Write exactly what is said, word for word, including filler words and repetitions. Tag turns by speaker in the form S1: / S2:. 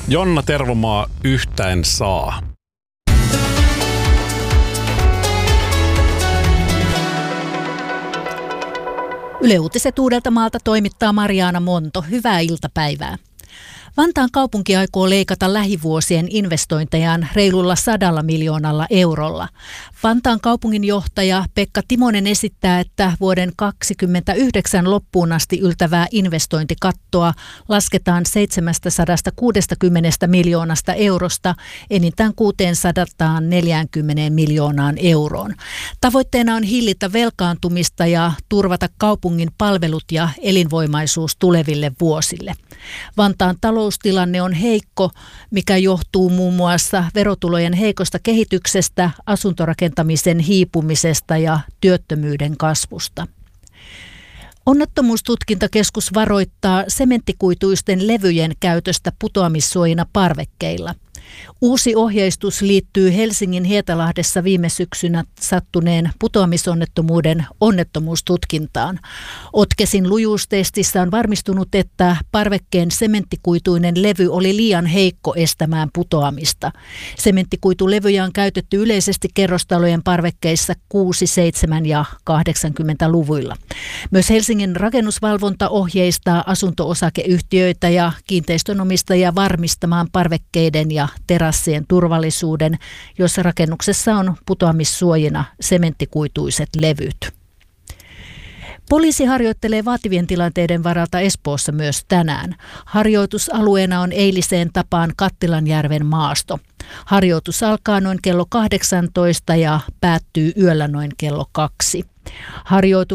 S1: Jonna Tervomaa yhtäen saa.
S2: Yle Uutiset Uudeltamaalta toimittaa Mariana Monto. Hyvää iltapäivää. Vantaan kaupunki aikoo leikata lähivuosien investointejaan reilulla sadalla miljoonalla eurolla. Vantaan kaupunginjohtaja Pekka Timonen esittää, että vuoden kaksikymmentäyhdeksän loppuun asti yltävää investointikattoa lasketaan seitsemänsataakuusikymmentä miljoonasta eurosta enintään kuusisataaneljäkymmentä miljoonaan euroon. Tavoitteena on hillitä velkaantumista ja turvata kaupungin palvelut ja elinvoimaisuus tuleville vuosille. Vantaan taloustilanne on heikko, mikä johtuu muun muassa verotulojen heikosta kehityksestä, asuntorakentamisen hiipumisesta ja työttömyyden kasvusta. Onnettomuustutkintakeskus varoittaa sementtikuituisten levyjen käytöstä putoamissuojina parvekkeilla. Uusi ohjeistus liittyy Helsingin Hietalahdessa viime syksynä sattuneen putoamisonnettomuuden onnettomuustutkintaan. Otkesin lujuustestissä on varmistunut, että parvekkeen sementtikuituinen levy oli liian heikko estämään putoamista. Sementtikuitulevyjä on käytetty yleisesti kerrostalojen parvekkeissa kuusi, seitsemän ja kahdeksankymmentäluvuilla. Myös Helsingin rakennusvalvonta ohjeistaa asunto-osakeyhtiöitä ja kiinteistönomistajia varmistamaan parvekkeiden ja terassien turvallisuuden, jossa rakennuksessa on putoamissuojina sementtikuituiset levyt. Poliisi harjoittelee vaativien tilanteiden varalta Espoossa myös tänään. Harjoitusalueena on eiliseen tapaan Kattilanjärven maasto. Harjoitus alkaa noin kello kahdeksantoista ja päättyy yöllä noin kello kaksi. Harjoitu